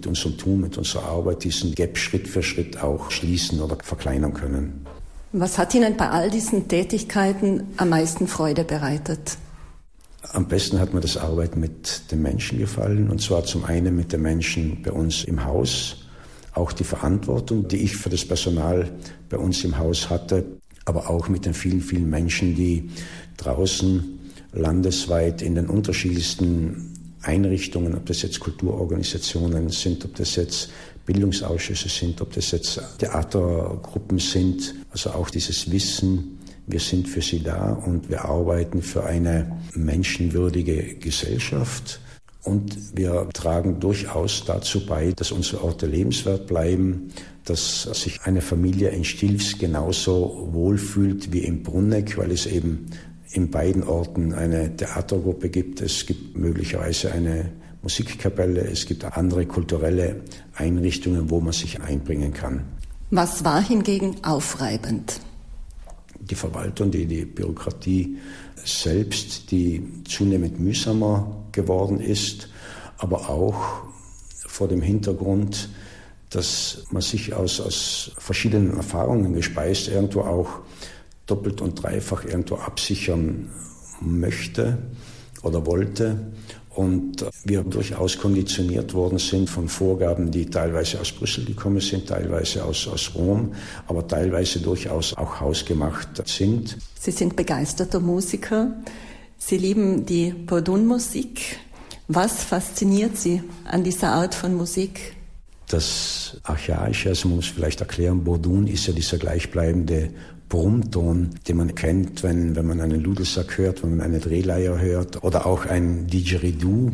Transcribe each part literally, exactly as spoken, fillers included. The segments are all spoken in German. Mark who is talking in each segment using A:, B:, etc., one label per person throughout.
A: mit unserem Tun, mit unserer Arbeit diesen Gap Schritt für Schritt auch schließen oder verkleinern können.
B: Was hat Ihnen bei all diesen Tätigkeiten am meisten Freude bereitet?
A: Am besten hat mir das Arbeiten mit den Menschen gefallen, und zwar zum einen mit den Menschen bei uns im Haus, auch die Verantwortung, die ich für das Personal bei uns im Haus hatte, aber auch mit den vielen, vielen Menschen, die draußen landesweit in den unterschiedlichsten Einrichtungen, ob das jetzt Kulturorganisationen sind, ob das jetzt Bildungsausschüsse sind, ob das jetzt Theatergruppen sind, also auch dieses Wissen, wir sind für sie da und wir arbeiten für eine menschenwürdige Gesellschaft. Und wir tragen durchaus dazu bei, dass unsere Orte lebenswert bleiben, dass sich eine Familie in Stilfs genauso wohlfühlt wie in Brunneck, weil es eben in beiden Orten eine Theatergruppe gibt. Es gibt möglicherweise eine Musikkapelle, es gibt andere kulturelle Einrichtungen, wo man sich einbringen kann.
B: Was war hingegen aufreibend?
A: Die Verwaltung, die, die Bürokratie selbst, die zunehmend mühsamer geworden ist, aber auch vor dem Hintergrund, dass man sich aus, aus verschiedenen Erfahrungen gespeist irgendwo auch doppelt und dreifach irgendwo absichern möchte oder wollte. Und wir durchaus konditioniert worden sind von Vorgaben, die teilweise aus Brüssel gekommen sind, teilweise aus, aus Rom, aber teilweise durchaus auch hausgemacht sind.
B: Sie sind begeisterter Musiker. Sie lieben die Bordun-Musik. Was fasziniert Sie an dieser Art von Musik?
A: Das Archaische, also man muss vielleicht erklären, Bordun ist ja dieser gleichbleibende Brummton, den man kennt, wenn, wenn man einen Dudelsack hört, wenn man eine Drehleier hört oder auch ein Didgeridoo.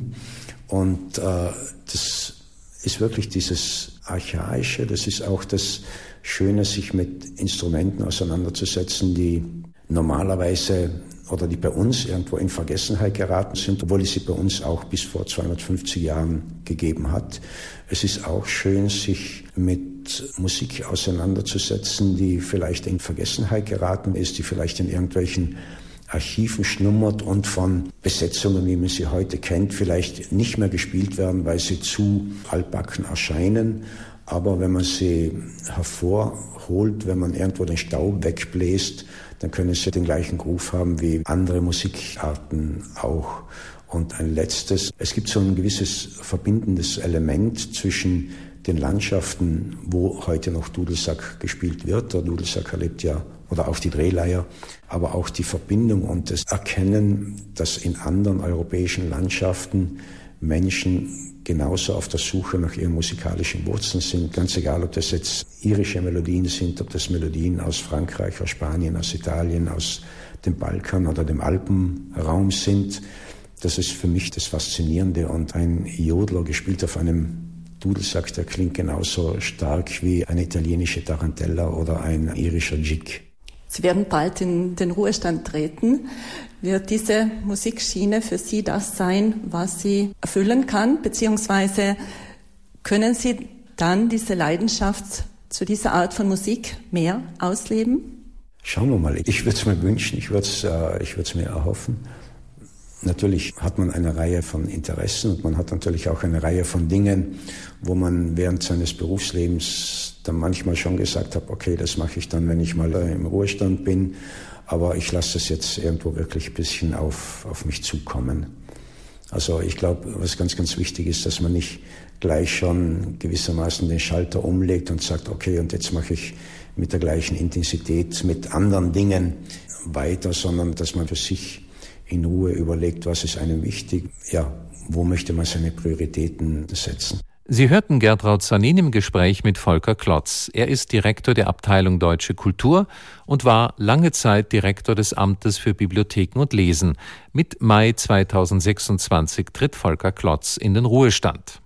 A: Und äh, das ist wirklich dieses Archaische, das ist auch das Schöne, sich mit Instrumenten auseinanderzusetzen, die normalerweise oder die bei uns irgendwo in Vergessenheit geraten sind, obwohl es sie bei uns auch bis vor zweihundertfünfzig Jahren gegeben hat. Es ist auch schön, sich mit Musik auseinanderzusetzen, die vielleicht in Vergessenheit geraten ist, die vielleicht in irgendwelchen Archiven schlummert und von Besetzungen, wie man sie heute kennt, vielleicht nicht mehr gespielt werden, weil sie zu altbacken erscheinen. Aber wenn man sie hervorholt, wenn man irgendwo den Staub wegbläst, dann können sie den gleichen Groove haben wie andere Musikarten auch. Und ein letztes, es gibt so ein gewisses verbindendes Element zwischen den Landschaften, wo heute noch Dudelsack gespielt wird. Der Dudelsack erlebt ja, oder auch die Drehleier, aber auch die Verbindung und das Erkennen, dass in anderen europäischen Landschaften Menschen genauso auf der Suche nach ihren musikalischen Wurzeln sind. Ganz egal, ob das jetzt irische Melodien sind, ob das Melodien aus Frankreich, aus Spanien, aus Italien, aus dem Balkan oder dem Alpenraum sind. Das ist für mich das Faszinierende. Und ein Jodler gespielt auf einem Dudelsack, der klingt genauso stark wie eine italienische Tarantella oder ein irischer Jig.
B: Sie werden bald in den Ruhestand treten. Wird diese Musikschiene für Sie das sein, was Sie erfüllen kann? Beziehungsweise können Sie dann diese Leidenschaft zu dieser Art von Musik mehr ausleben?
A: Schauen wir mal. Ich würde es mir wünschen, ich würde es äh, ich würde es mir erhoffen. Natürlich hat man eine Reihe von Interessen und man hat natürlich auch eine Reihe von Dingen, wo man während seines Berufslebens dann manchmal schon gesagt hat, okay, das mache ich dann, wenn ich mal im Ruhestand bin, aber ich lasse das jetzt irgendwo wirklich ein bisschen auf, auf mich zukommen. Also ich glaube, was ganz, ganz wichtig ist, dass man nicht gleich schon gewissermaßen den Schalter umlegt und sagt, okay, und jetzt mache ich mit der gleichen Intensität mit anderen Dingen weiter, sondern dass man für sich in Ruhe überlegt, was ist einem wichtig, ja, wo möchte man seine Prioritäten setzen.
C: Sie hörten Gertraud Sanin im Gespräch mit Volker Klotz. Er ist Direktor der Abteilung Deutsche Kultur und war lange Zeit Direktor des Amtes für Bibliotheken und Lesen. Mit Mai zweitausendsechsundzwanzig tritt Volker Klotz in den Ruhestand.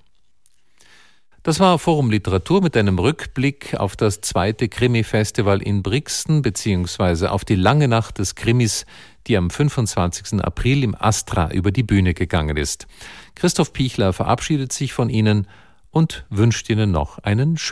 C: Das war Forum Literatur mit einem Rückblick auf das zweite Krimi-Festival in Brixen beziehungsweise auf die lange Nacht des Krimis, die am fünfundzwanzigsten April im Astra über die Bühne gegangen ist. Christoph Pichler verabschiedet sich von Ihnen und wünscht Ihnen noch einen schönen